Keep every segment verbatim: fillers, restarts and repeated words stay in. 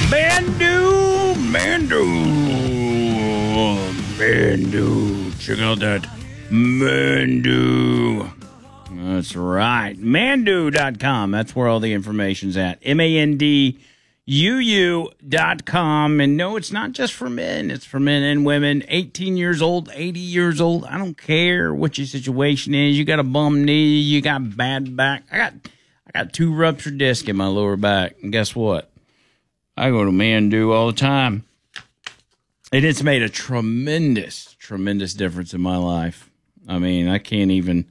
Mandu, Mandu, Mandu. Check out that Mandu. That's right. Mandu dot com. That's where all the information's at. M A N D U U dot com. And no, it's not just for men. It's for men and women. eighteen years old, eighty years old. I don't care what your situation is. You got a bum knee. You got bad back. I got I got two ruptured discs in my lower back. And guess what? I go to Mandu all the time. And it's made a tremendous, tremendous difference in my life. I mean, I can't even...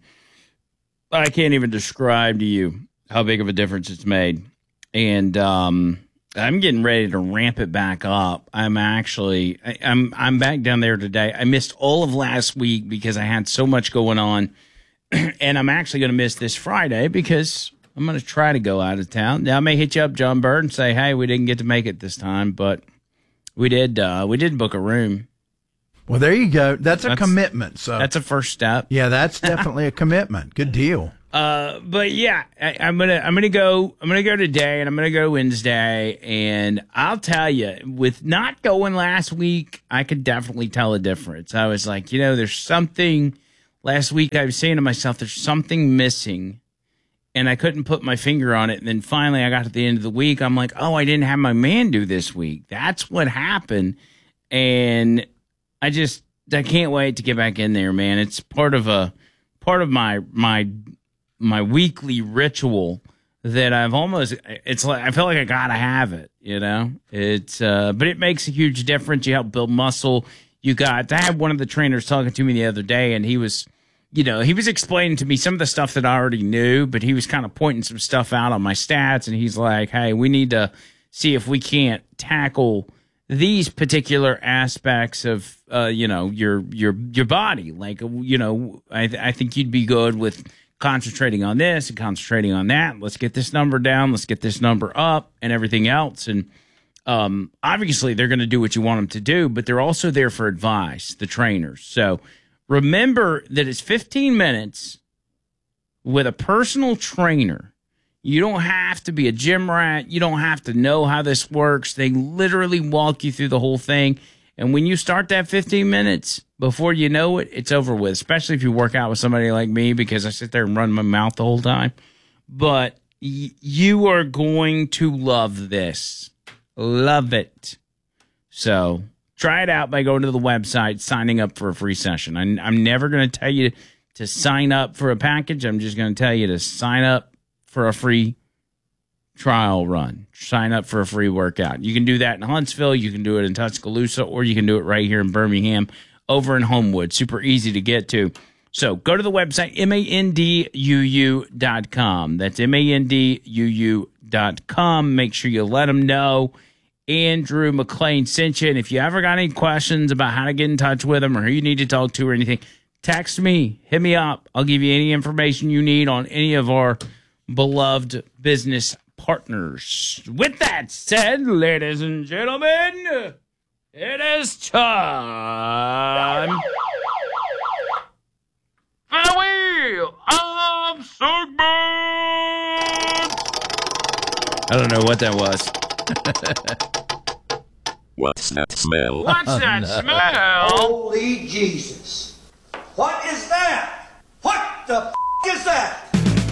I can't even describe to you how big of a difference it's made. And um, I'm getting ready to ramp it back up. I'm actually, I, I'm I'm back down there today. I missed all of last week because I had so much going on. And I'm actually going to miss this Friday because I'm going to try to go out of town. Now, I may hit you up, John Bird, and say, hey, we didn't get to make it this time, but we did, uh, we did book a room. Well, there you go. That's a That's- commitment. So That's a first step. yeah, that's definitely a commitment. Good deal. Uh, but yeah, I, I'm gonna I'm gonna go I'm gonna go today and I'm gonna go Wednesday, and I'll tell you, with not going last week, I could definitely tell a difference. I was like, you know, there's something. Last week I was saying to myself, there's something missing, and I couldn't put my finger on it. And then finally, I got to the end of the week. I'm like, oh, I didn't have my Mandu this week. That's what happened, and I just I can't wait to get back in there, man. It's part of a part of my my. my weekly ritual that I've almost, it's like, I feel like I gotta have it, you know, it's, uh, but it makes a huge difference. You help build muscle. You got, I had one of the trainers talking to me the other day, and he was, you know, he was explaining to me some of the stuff that I already knew, but he was kind of pointing some stuff out on my stats, and he's like, hey, we need to see if we can't tackle these particular aspects of, uh, you know, your, your, your body. Like, you know, I, th- I think you'd be good with concentrating on this and concentrating on that. Let's get this number down. Let's get this number up and everything else. And um, obviously, they're going to do what you want them to do, but they're also there for advice, the trainers. So remember that it's fifteen minutes with a personal trainer. You don't have to be a gym rat. You don't have to know how this works. They literally walk you through the whole thing. And when you start that fifteen minutes, before you know it, it's over with, especially if you work out with somebody like me, because I sit there and run my mouth the whole time. But y- you are going to love this. Love it. So try it out by going to the website, signing up for a free session. I'm, I'm never going to tell you to sign up for a package. I'm just going to tell you to sign up for a free trial run. Sign up for a free workout. You can do that in Huntsville. You can do it in Tuscaloosa, or you can do it right here in Birmingham, over in Homewood. Super easy to get to. So go to the website, M A N D U U dot com. That's M A N D U U dot com. Make sure you let them know Andrew McLean sent you. And if you ever got any questions about how to get in touch with him or who you need to talk to or anything, text me. Hit me up. I'll give you any information you need on any of our beloved business partners. With that said, ladies and gentlemen, it is time for the Wheel of Segment. I don't know what that was. What's that smell? What's that no. smell? Holy Jesus. What is that? What the f*** is that?